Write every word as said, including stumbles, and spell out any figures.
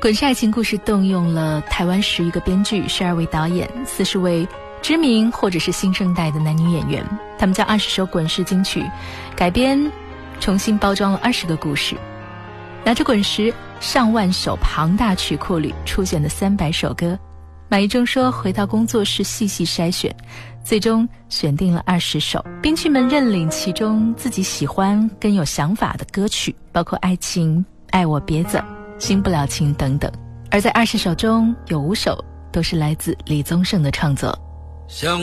滚石爱情故事动用了台湾十余个编剧、十二位导演、四十位知名或者是新生代的男女演员，他们将二十首滚石金曲改编，重新包装了二十个故事。拿着滚石上万首庞大曲库里出现的三百首歌，马一中说回到工作室细细筛选，最终选定了二十首，编剧们认领其中自己喜欢跟有想法的歌曲，包括爱情、爱我别走、新不了情等等。而在二十首中有五首都是来自李宗盛的创作。 像